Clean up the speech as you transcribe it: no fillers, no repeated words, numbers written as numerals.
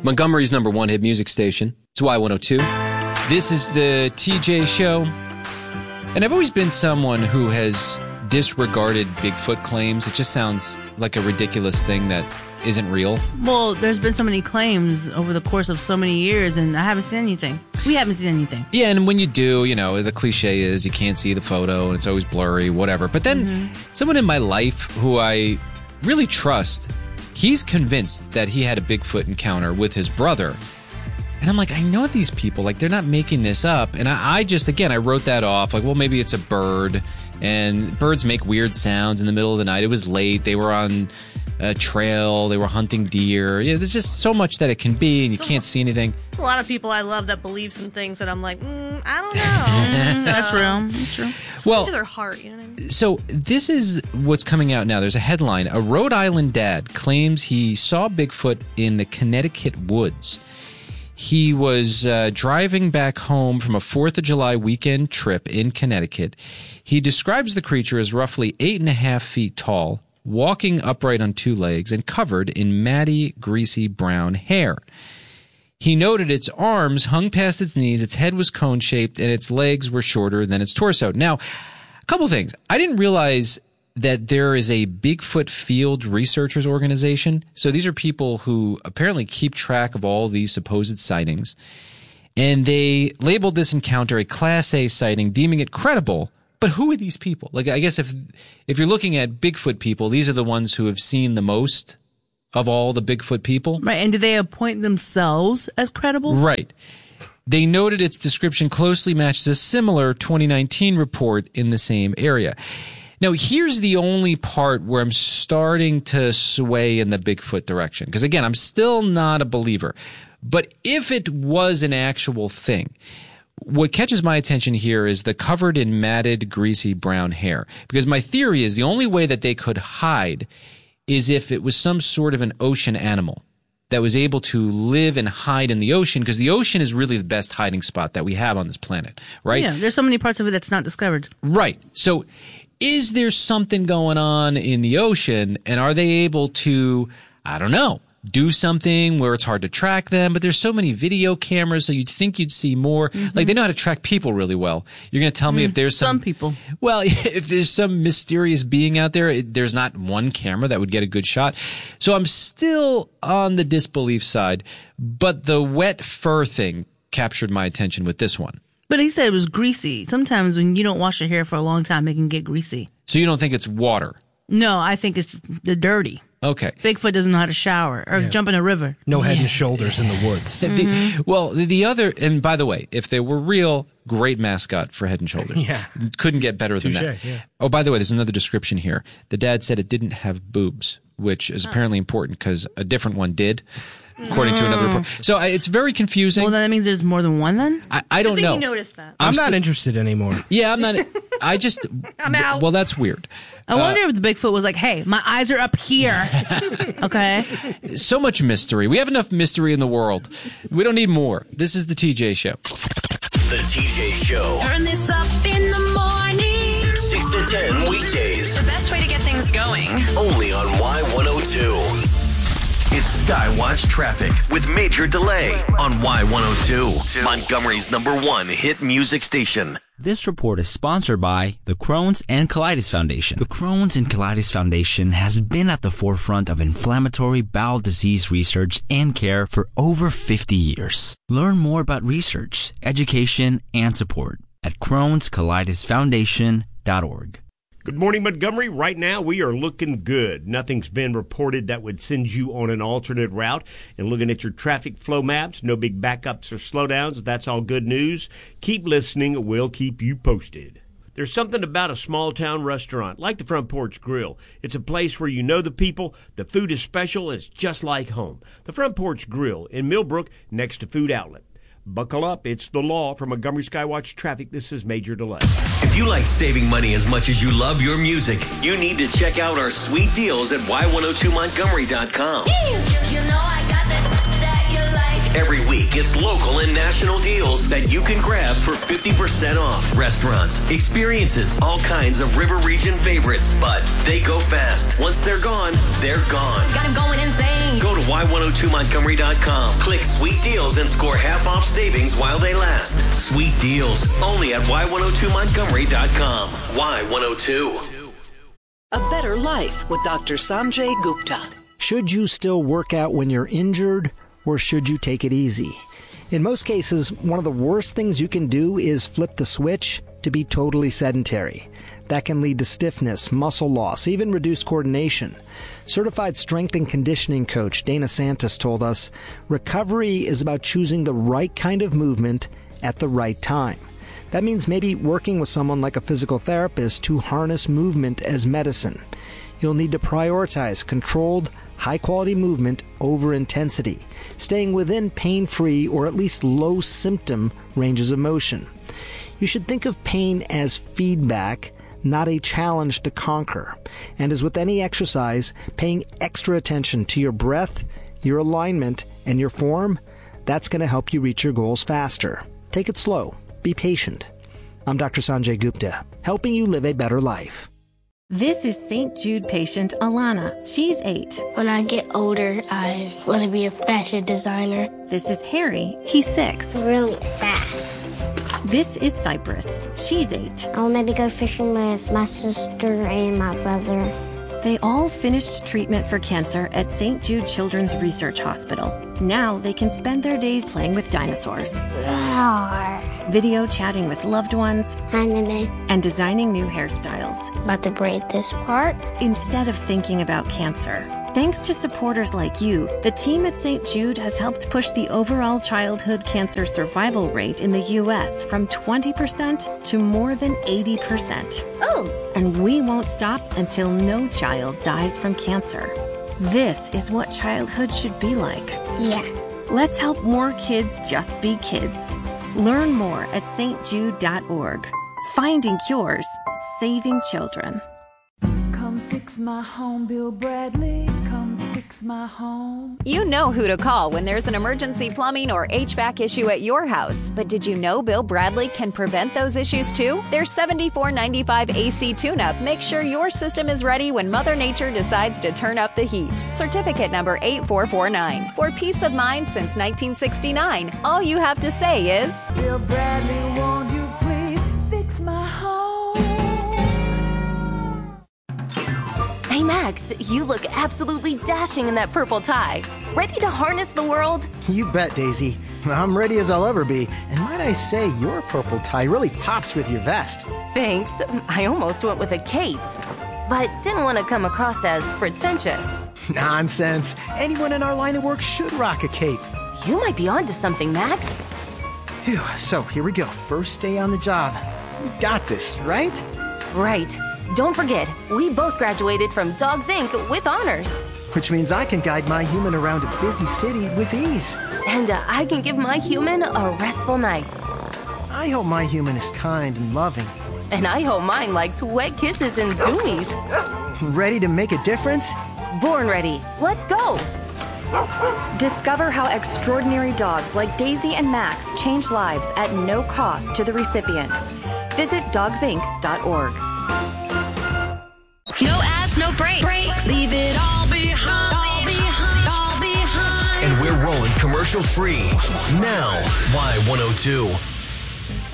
Montgomery's number one hit music station. It's Y102. This is the TJ Show. And I've always been someone who has disregarded Bigfoot claims. It just sounds like a ridiculous thing that isn't real. Well, there's been so many claims over the course of so many years, and I haven't seen anything. We haven't seen anything. Yeah, and when you do, you know, the cliche is you can't see the photo, and it's always blurry, whatever. But then someone in my life who I really trust, he's convinced that he had a Bigfoot encounter with his brother. And I'm like, I know these people, like, they're not making this up. And I just, again, I wrote that off. Like, well, maybe it's a bird. And birds make weird sounds in the middle of the night. It was late. They were on a trail. They were hunting deer. Yeah, there's just so much that it can be, and you can't see anything. There's a lot of people I love that believe some things that I'm like, I don't know. That's real. That's true. Well, to their heart, you know what I mean? So this is what's coming out now. There's a headline. A Rhode Island dad claims he saw Bigfoot in the Connecticut woods. He was driving back home from a 4th of July weekend trip in Connecticut. He describes the creature as roughly 8.5 feet tall, walking upright on two legs, and covered in matty, greasy brown hair. He noted its arms hung past its knees, its head was cone-shaped, and its legs were shorter than its torso. Now, a couple things. I didn't realize that there is a Bigfoot Field Researchers Organization. So these are people who apparently keep track of all these supposed sightings. And they labeled this encounter a Class A sighting, deeming it credible. But who are these people? Like, I guess if you're looking at Bigfoot people, these are the ones who have seen the most of all the Bigfoot people. Right. And do they appoint themselves as credible? Right. They noted its description closely matches a similar 2019 report in the same area. Now, here's the only part where I'm starting to sway in the Bigfoot direction. Because, again, I'm still not a believer. But if it was an actual thing, what catches my attention here is the covered in matted, greasy brown hair. Because my theory is the only way that they could hide is if it was some sort of an ocean animal that was able to live and hide in the ocean, because the ocean is really the best hiding spot that we have on this planet, right? Yeah, there's so many parts of it that's not discovered. Right. So is there something going on in the ocean, and are they able to, I don't know, do something where it's hard to track them? But there's so many video cameras, so you'd think you'd see more. Like, they know how to track people really well. You're going to tell me if there's some people. Well, if there's some mysterious being out there, there's not one camera that would get a good shot. So I'm still on the disbelief side, but the wet fur thing captured my attention with this one. But he said it was greasy. Sometimes when you don't wash your hair for a long time, it can get greasy. So you don't think it's water? No, I think it's just the dirty. Okay. Bigfoot doesn't know how to shower or jump in a river. No Head and Shoulders in the woods. The other, and by the way, if they were real, great mascot for Head and Shoulders. Yeah. Couldn't get better than that. Yeah. Oh, by the way, there's another description here. The dad said it didn't have boobs, which is apparently important because a different one did, according to another report. So it's very confusing. Well, then that means there's more than one then? I don't know. You noticed that. I'm not interested anymore. Yeah, I'm not. I just. I'm out. Well, that's weird. I wonder if the Bigfoot was like, hey, my eyes are up here. Okay. So much mystery. We have enough mystery in the world. We don't need more. This is the TJ Show. The TJ Show. Turn this up in the morning. 6 to 10 weekdays. The best way to get things going. Only on Y102. It's Skywatch Traffic with Major Delay on Y102. Montgomery's number one hit music station. This report is sponsored by the Crohn's and Colitis Foundation. The Crohn's and Colitis Foundation has been at the forefront of inflammatory bowel disease research and care for over 50 years. Learn more about research, education, and support at Crohn'sColitisFoundation.org. Good morning, Montgomery. Right now, we are looking good. Nothing's been reported that would send you on an alternate route. And looking at your traffic flow maps, no big backups or slowdowns. That's all good news. Keep listening. We'll keep you posted. There's something about a small-town restaurant, like the Front Porch Grill. It's a place where you know the people, the food is special, and it's just like home. The Front Porch Grill in Millbrook, next to Food Outlet. Buckle up, it's the law. From Montgomery Skywatch Traffic, this is Major Delay. If you like saving money as much as you love your music, you need to check out our sweet deals at Y102Montgomery.com. You know I got that you like. Every week, gets local and national deals that you can grab for 50% off. Restaurants, experiences, all kinds of River Region favorites. But they go fast. Once they're gone, they're gone. Got him going insane. Go to y102montgomery.com. Click Sweet Deals and score half off savings while they last. Sweet Deals. Only at y102montgomery.com. Y102. A Better Life with Dr. Sanjay Gupta. Should you still work out when you're injured, or should you take it easy? In most cases, one of the worst things you can do is flip the switch to be totally sedentary. That can lead to stiffness, muscle loss, even reduced coordination. Certified strength and conditioning coach Dana Santos told us, recovery is about choosing the right kind of movement at the right time. That means maybe working with someone like a physical therapist to harness movement as medicine. You'll need to prioritize controlled, high-quality movement over intensity, staying within pain-free or at least low-symptom ranges of motion. You should think of pain as feedback, not a challenge to conquer. And as with any exercise, paying extra attention to your breath, your alignment, and your form, that's going to help you reach your goals faster. Take it slow. Be patient. I'm Dr. Sanjay Gupta, helping you live a better life. This is St. Jude patient Alana. She's 8. When I get older, I want to be a fashion designer. This is Harry. He's 6. Really fast. This is Cypress. She's 8. I'll maybe go fishing with my sister and my brother. They all finished treatment for cancer at St. Jude Children's Research Hospital. Now they can spend their days playing with dinosaurs, video chatting with loved ones, and designing new hairstyles. About to braid this part. Instead of thinking about cancer. Thanks to supporters like you, the team at St. Jude has helped push the overall childhood cancer survival rate in the U.S. from 20% to more than 80%. Oh! And we won't stop until no child dies from cancer. This is what childhood should be like. Yeah. Let's help more kids just be kids. Learn more at stjude.org. Finding cures, saving children. Come fix my home, Bill Bradley. Come fix my home. You know who to call when there's an emergency plumbing or HVAC issue at your house. But did you know Bill Bradley can prevent those issues too? Their $74.95 AC tune-up makes sure your system is ready when Mother Nature decides to turn up the heat. Certificate number 8449. For peace of mind since 1969, all you have to say is, Bill Bradley, won't you please fix my home? Hey Max, you look absolutely dashing in that purple tie. Ready to harness the world? You bet, Daisy. I'm ready as I'll ever be. And might I say, your purple tie really pops with your vest. Thanks. I almost went with a cape, but didn't want to come across as pretentious. Nonsense. Anyone in our line of work should rock a cape. You might be onto something, Max. Phew, so here we go. First day on the job. We've got this, right? Right. Don't forget, we both graduated from Dogs Inc. with honors. Which means I can guide my human around a busy city with ease. And I can give my human a restful night. I hope my human is kind and loving. And I hope mine likes wet kisses and zoomies. Ready to make a difference? Born ready. Let's go. Discover how extraordinary dogs like Daisy and Max change lives at no cost to the recipients. Visit dogsinc.org. No ads, no breaks. Leave it all behind. All behind. All behind. And we're rolling commercial free now. Y102.